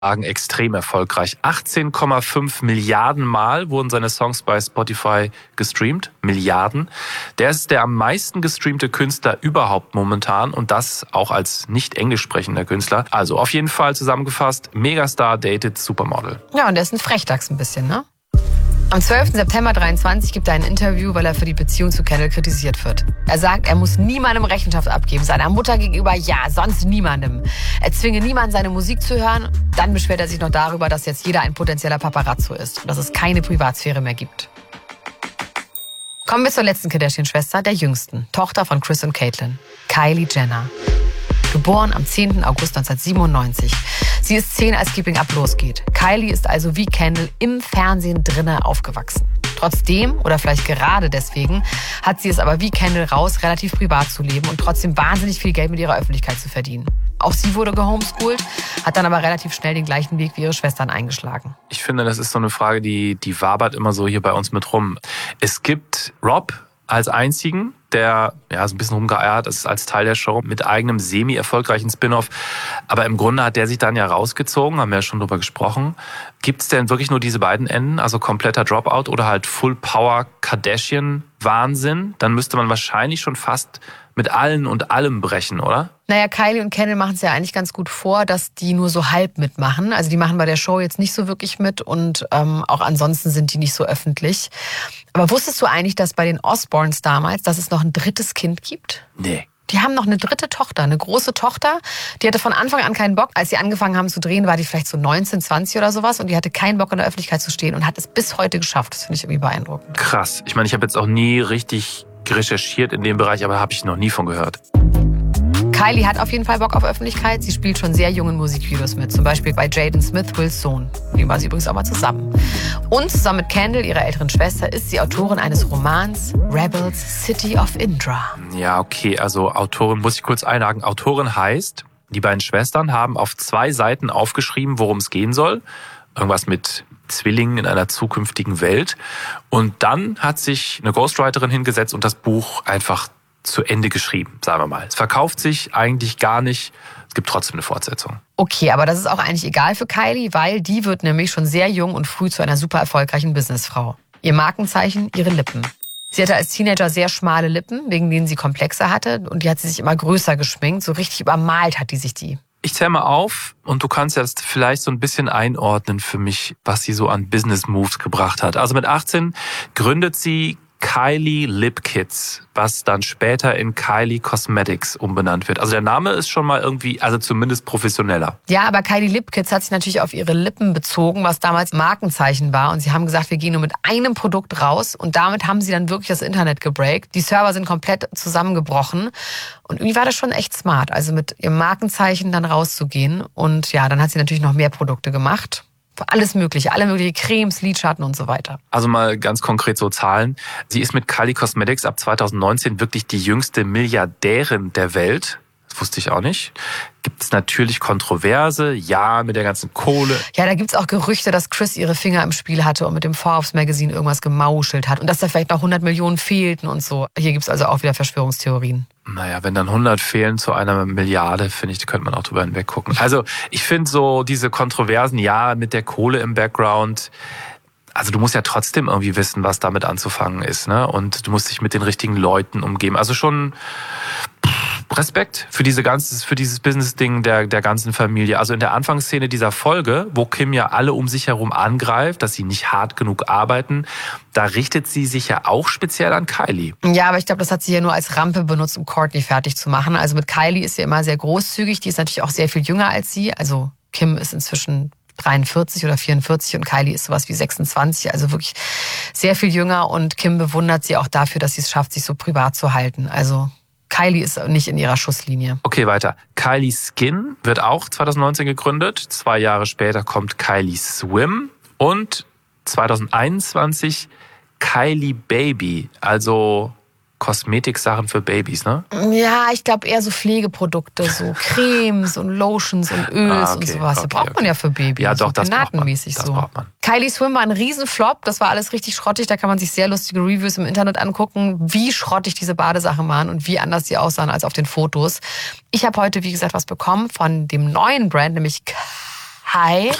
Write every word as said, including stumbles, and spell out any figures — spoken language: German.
extrem erfolgreich. achtzehn Komma fünf Milliarden Mal wurden seine Songs bei Spotify gestreamt. Milliarden. Der ist der am meisten gestreamte Künstler überhaupt momentan und das auch als nicht englisch sprechender Künstler. Also auf jeden Fall zusammengefasst, Megastar datet Supermodel. Ja, und der ist ein Frechdachs ein bisschen, ne? Am zwölften September dreiundzwanzig gibt er ein Interview, weil er für die Beziehung zu Kendall kritisiert wird. Er sagt, er muss niemandem Rechenschaft abgeben. Seiner Mutter gegenüber ja, sonst niemandem. Er zwinge niemanden, seine Musik zu hören. Dann beschwert er sich noch darüber, dass jetzt jeder ein potenzieller Paparazzo ist und dass es keine Privatsphäre mehr gibt. Kommen wir zur letzten Kardashian-Schwester, der jüngsten, Tochter von Kris und Caitlyn, Kylie Jenner. Geboren am zehnten August neunzehnhundertsiebenundneunzig. Sie ist zehn, als Keeping Up losgeht. Kylie ist also wie Kendall im Fernsehen drinne aufgewachsen. Trotzdem, oder vielleicht gerade deswegen, hat sie es aber wie Kendall raus, relativ privat zu leben und trotzdem wahnsinnig viel Geld mit ihrer Öffentlichkeit zu verdienen. Auch sie wurde gehomeschoolt, hat dann aber relativ schnell den gleichen Weg wie ihre Schwestern eingeschlagen. Ich finde, das ist so eine Frage, die, die wabert immer so hier bei uns mit rum. Es gibt Rob als einzigen, der ja so ein bisschen rumgeeiert ist als Teil der Show mit eigenem semi-erfolgreichen Spin-off. Aber im Grunde hat der sich dann ja rausgezogen, haben wir ja schon drüber gesprochen. Gibt es denn wirklich nur diese beiden Enden, also kompletter Dropout oder halt Full-Power Kardashian-Wahnsinn? Dann müsste man wahrscheinlich schon fast mit allen und allem brechen, oder? Naja, Kylie und Kendall machen es ja eigentlich ganz gut vor, dass die nur so halb mitmachen. Also die machen bei der Show jetzt nicht so wirklich mit und ähm, auch ansonsten sind die nicht so öffentlich. Aber wusstest du eigentlich, dass bei den Osbournes damals, dass es noch ein drittes Kind gibt? Nee. Die haben noch eine dritte Tochter, eine große Tochter. Die hatte von Anfang an keinen Bock. Als sie angefangen haben zu drehen, war die vielleicht so neunzehn, zwanzig oder sowas. Und die hatte keinen Bock, in der Öffentlichkeit zu stehen und hat es bis heute geschafft. Das finde ich irgendwie beeindruckend. Krass. Ich meine, ich habe jetzt auch nie richtig recherchiert in dem Bereich, aber habe ich noch nie von gehört. Kylie hat auf jeden Fall Bock auf Öffentlichkeit. Sie spielt schon sehr jungen Musikvideos mit. Zum Beispiel bei Jaden Smith, Wills Sohn. Mit dem war sie übrigens auch mal zusammen. Und zusammen mit Kendall, ihrer älteren Schwester, ist sie Autorin eines Romans Rebels City of Indra. Ja, okay, also Autorin, muss ich kurz einhaken. Autorin heißt, die beiden Schwestern haben auf zwei Seiten aufgeschrieben, worum es gehen soll. Irgendwas mit Zwillingen in einer zukünftigen Welt. Und dann hat sich eine Ghostwriterin hingesetzt und das Buch einfach zu Ende geschrieben, sagen wir mal. Es verkauft sich eigentlich gar nicht. Es gibt trotzdem eine Fortsetzung. Okay, aber das ist auch eigentlich egal für Kylie, weil die wird nämlich schon sehr jung und früh zu einer super erfolgreichen Businessfrau. Ihr Markenzeichen, ihre Lippen. Sie hatte als Teenager sehr schmale Lippen, wegen denen sie Komplexe hatte. Und die hat sie sich immer größer geschminkt. So richtig übermalt hat die sich die. Ich zähle mal auf und du kannst jetzt vielleicht so ein bisschen einordnen für mich, was sie so an Business Moves gebracht hat. Also mit achtzehn gründet sie Kylie Lip Kits, was dann später in Kylie Cosmetics umbenannt wird. Also der Name ist schon mal irgendwie, also zumindest professioneller. Ja, aber Kylie Lip Kits hat sich natürlich auf ihre Lippen bezogen, was damals Markenzeichen war. Und sie haben gesagt, wir gehen nur mit einem Produkt raus. Und damit haben sie dann wirklich das Internet gebreakt. Die Server sind komplett zusammengebrochen. Und irgendwie war das schon echt smart, also mit ihrem Markenzeichen dann rauszugehen. Und ja, dann hat sie natürlich noch mehr Produkte gemacht. Alles mögliche, alle möglichen Cremes, Lidschatten und so weiter. Also mal ganz konkret so Zahlen. Sie ist mit Kylie Cosmetics ab zweitausendneunzehn wirklich die jüngste Milliardärin der Welt. Das wusste ich auch nicht. Gibt es natürlich Kontroverse, ja, mit der ganzen Kohle. Ja, da gibt's auch Gerüchte, dass Kris ihre Finger im Spiel hatte und mit dem Forbes Magazine irgendwas gemauschelt hat. Und dass da vielleicht noch hundert Millionen fehlten und so. Hier gibt's also auch wieder Verschwörungstheorien. Naja, wenn dann hundert fehlen zu einer Milliarde, finde ich, da könnte man auch drüber hinweg gucken. Also ich finde so diese Kontroversen, ja, mit der Kohle im Background, also du musst ja trotzdem irgendwie wissen, was damit anzufangen ist, ne? Und du musst dich mit den richtigen Leuten umgeben. Also schon Respekt für diese ganze, für dieses Business-Ding der, der ganzen Familie. Also in der Anfangsszene dieser Folge, wo Kim ja alle um sich herum angreift, dass sie nicht hart genug arbeiten, da richtet sie sich ja auch speziell an Kylie. Ja, aber ich glaube, das hat sie ja nur als Rampe benutzt, um Kourtney fertig zu machen. Also mit Kylie ist sie immer sehr großzügig. Die ist natürlich auch sehr viel jünger als sie. Also Kim ist inzwischen dreiundvierzig oder vierundvierzig und Kylie ist sowas wie sechsundzwanzig, also wirklich sehr viel jünger. Und Kim bewundert sie auch dafür, dass sie es schafft, sich so privat zu halten. Also Kylie ist nicht in ihrer Schusslinie. Okay, weiter. Kylie Skin wird auch zweitausendneunzehn gegründet. Zwei Jahre später kommt Kylie Swim und zweitausendeinundzwanzig Kylie Baby, also Kosmetiksachen für Babys, ne? Ja, ich glaube eher so Pflegeprodukte, so Cremes und Lotions und Öls ah, okay, und sowas. Okay, Das braucht okay. man ja für Babys. Ja, doch, so das braucht man. Das so. braucht man. Kylie Swim war ein Riesenflop. Das war alles richtig schrottig. Da kann man sich sehr lustige Reviews im Internet angucken, wie schrottig diese Badesachen waren und wie anders die aussahen als auf den Fotos. Ich habe heute, wie gesagt, was bekommen von dem neuen Brand, nämlich Hi.